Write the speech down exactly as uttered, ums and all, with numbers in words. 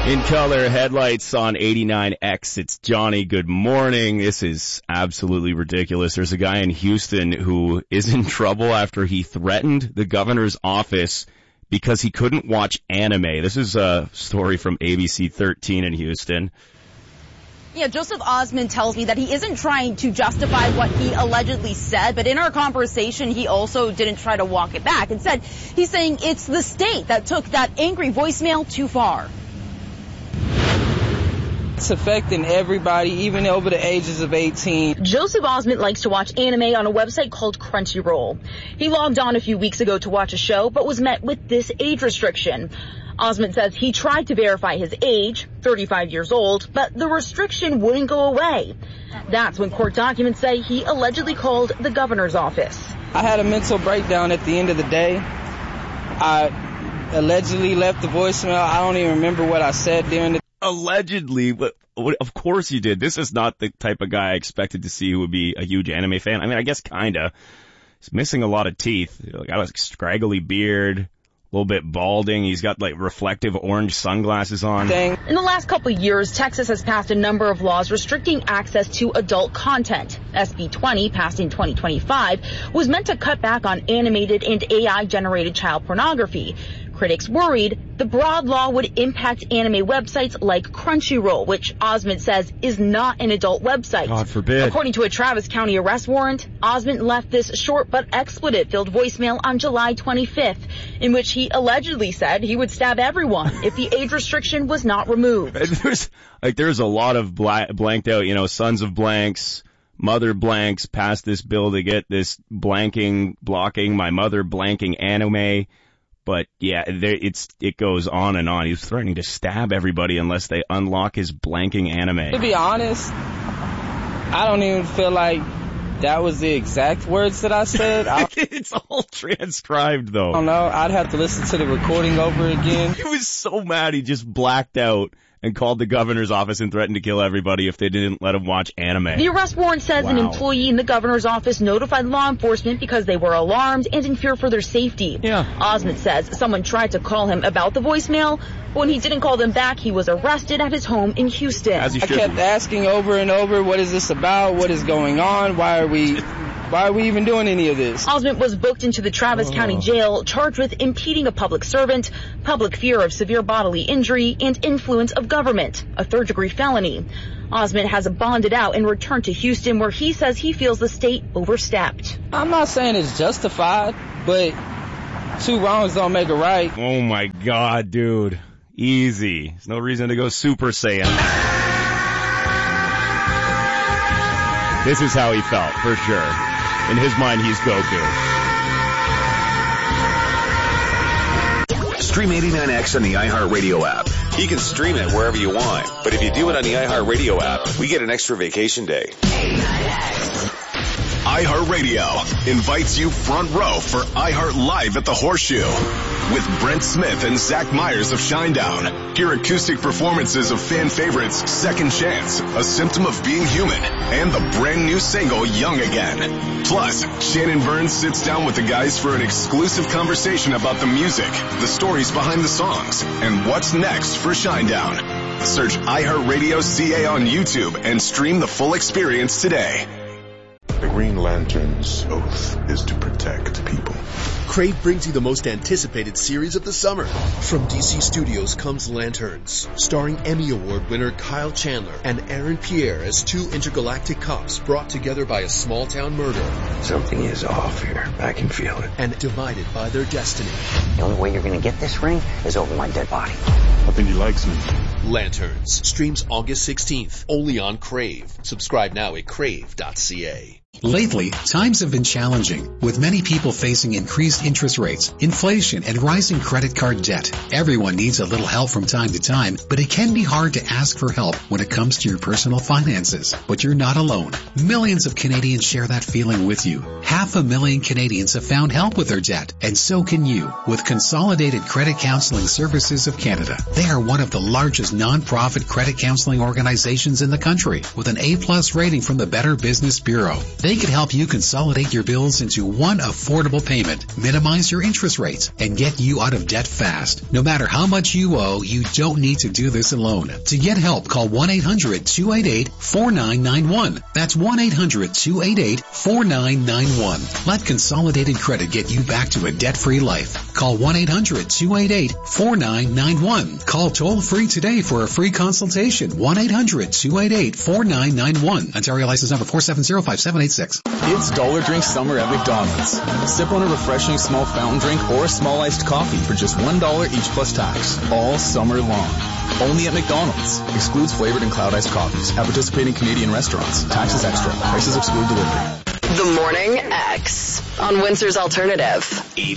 In color, headlights on eighty-nine X. It's Johnny. Good morning. This is absolutely ridiculous. There's a guy in Houston who is in trouble after he threatened the governor's office because he couldn't watch anime. This is a story from A B C thirteen in Houston. Yeah, Joseph Osmond tells me that he isn't trying to justify what he allegedly said, but in our conversation, he also didn't try to walk it back. Instead, he's saying it's the state that took that angry voicemail too far. It's affecting everybody, even over the ages of eighteen. Joseph Osmond likes to watch anime on a website called Crunchyroll. He logged on a few weeks ago to watch a show, but was met with this age restriction. Osmond says he tried to verify his age, thirty-five years old, but the restriction wouldn't go away. That's when court documents say he allegedly called the governor's office. I had a mental breakdown at the end of the day. I allegedly left the voicemail. I don't even remember what I said during the Allegedly, but of course you did. This is not the type of guy I expected to see who would be a huge anime fan. I mean, I guess kinda. He's missing a lot of teeth. Got a scraggly beard, a little bit balding. He's got like reflective orange sunglasses on. In the last couple of years, Texas has passed a number of laws restricting access to adult content. S B twenty, passed in twenty twenty-five, was meant to cut back on animated and A I-generated child pornography. Critics worried the broad law would impact anime websites like Crunchyroll, which Osmond says is not an adult website. God forbid. According to a Travis County arrest warrant, Osmond left this short but expletive-filled voicemail on July twenty-fifth, in which he allegedly said he would stab everyone if the age restriction was not removed. There's, like, there's a lot of bla- blanked out, you know, sons of blanks, mother blanks, pass this bill to get this blanking, blocking, my mother blanking anime. But yeah, there, it's it goes on and on. He's threatening to stab everybody unless they unlock his blanking anime. To be honest, I don't even feel like that was the exact words that I said. I, it's all transcribed, though. I don't know. I'd have to listen to the recording over again. He was so mad he just blacked out and called the governor's office and threatened to kill everybody if they didn't let him watch anime. The arrest warrant says wow. an employee in the governor's office notified law enforcement because they were alarmed and in fear for their safety. Yeah. Osmond says someone tried to call him about the voicemail, but when he didn't call them back, he was arrested at his home in Houston. As he I kept be. asking over and over, what is this about? What is going on? Why are we... Why are we even doing any of this? Osmond was booked into the Travis oh. County Jail, charged with impeding a public servant, public fear of severe bodily injury, and influence of government, a third-degree felony. Osmond has bonded out and returned to Houston, where he says he feels the state overstepped. I'm not saying it's justified, but two wrongs don't make a right. Oh my God, dude. Easy. There's no reason to go Super Saiyan. This is how he felt, for sure. In his mind, he's Goku. Stream eighty-nine X on the iHeartRadio app. You can stream it wherever you want, but if you do it on the iHeartRadio app, we get an extra vacation day. iHeartRadio invites you front row for iHeart Live at the Horseshoe with Brent Smith and Zach Myers of Shinedown. Hear acoustic performances of fan favorites Second Chance, A Symptom of Being Human, and the brand new single Young Again. Plus, Shannon Burns sits down with the guys for an exclusive conversation about the music, the stories behind the songs, and what's next for Shinedown. Search iHeartRadio C A on YouTube and stream the full experience today. The Green Lantern's oath is to protect people. Crave brings you the most anticipated series of the summer. From D C Studios comes Lanterns, starring Emmy Award winner Kyle Chandler and Aaron Pierre as two intergalactic cops brought together by a small-town murder. Something is off here. I can feel it. And divided by their destiny. The only way you're going to get this ring is over my dead body. I think he likes me. Lanterns streams August sixteenth, only on Crave. Subscribe now at crave dot c a. Lately, times have been challenging, with many people facing increased interest rates, inflation, and rising credit card debt. Everyone needs a little help from time to time, but it can be hard to ask for help when it comes to your personal finances. But you're not alone. Millions of Canadians share that feeling with you. Half a million Canadians have found help with their debt, and so can you, with Consolidated Credit Counseling Services of Canada. They are one of the largest non-profit credit counseling organizations in the country, with an A plus rating from the Better Business Bureau. They could help you consolidate your bills into one affordable payment, minimize your interest rates, and get you out of debt fast. No matter how much you owe, you don't need to do this alone. To get help, call one eight hundred two eight eight four nine nine one. That's one eight hundred two eight eight four nine nine one. Let Consolidated Credit get you back to a debt-free life. Call one eight hundred two eight eight four nine nine one. Call toll-free today for a free consultation. one eight hundred two eight eight four nine nine one. Ontario license number four seven zero five seven eight six. It's Dollar Drink Summer at McDonald's. Sip on a refreshing small fountain drink or a small iced coffee for just one dollar each plus tax. All summer long. Only at McDonald's. Excludes flavored and cloud iced coffees at participating Canadian restaurants. Taxes extra. Prices exclude delivery. The Morning X on Windsor's Alternative.